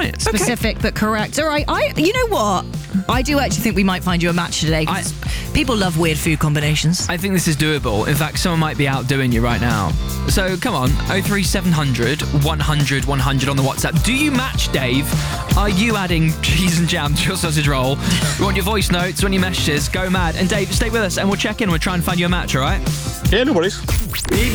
Right. Specific but correct. All right. You know what? I do actually think we might find you a match today. People love weird food combinations. I think this is doable. In fact, someone might be outdoing you right now. So come on, 03700 100 100 on the WhatsApp. Do you match, Dave? Are you adding cheese and jam to your sausage roll? We want your voice notes, we want your messages. Go mad. And Dave, stay with us and we'll check in. We'll try and find you a match, all right? Yeah, no worries.